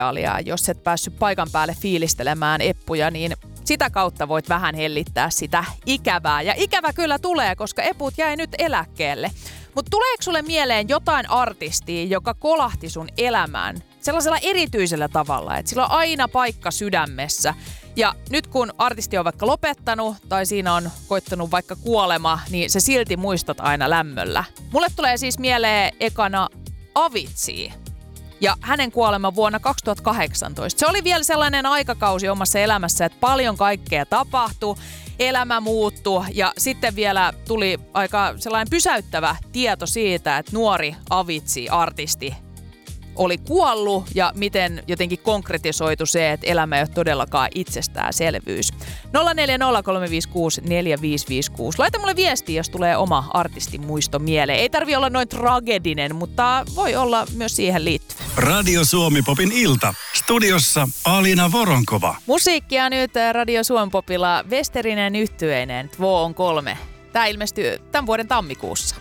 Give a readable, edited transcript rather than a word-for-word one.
jos et päässyt paikan päälle fiilistelemään Eppuja, niin sitä kautta voit vähän hellittää sitä ikävää. Ja ikävä kyllä tulee, koska Eput jäi nyt eläkkeelle. Mutta tuleeko sulle mieleen jotain artistia, joka kolahti sun elämään sellaisella erityisellä tavalla, että sillä on aina paikka sydämessä? Ja nyt kun artisti on vaikka lopettanut tai siinä on koittanut vaikka kuolema, niin se silti muistat aina lämmöllä. Mulle tulee siis mieleen ekana Avicii ja hänen kuolema vuonna 2018. Se oli vielä sellainen aikakausi omassa elämässä, että paljon kaikkea tapahtui, elämä muuttui ja sitten vielä tuli aika sellainen pysäyttävä tieto siitä, että nuori Avicii-artisti oli kuollut ja miten jotenkin konkretisoitu se, että elämä ei ole todellakaan itsestäänselvyys. 0403564556. Laita mulle viestiä, jos tulee oma artistin muisto mieleen. Ei tarvi olla noin tragedinen, mutta voi olla myös siihen liittyvä. Radio Suomi Popin ilta. Studiossa Alina Voronkova. Musiikkia nyt Radio Suomi Popilla Westerinen yhtyeinen. Two on 3. Tämä ilmestyy tämän vuoden tammikuussa.